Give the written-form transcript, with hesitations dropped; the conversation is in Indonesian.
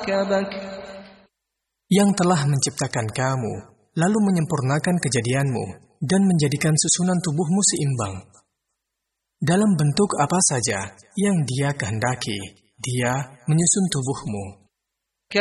ركبك yang telah menciptakan kamu, lalu menyempurnakan kejadianmu, dan menjadikan susunan tubuhmu seimbang. Dalam bentuk apa saja yang Dia kehendaki, Dia menyusun tubuhmu.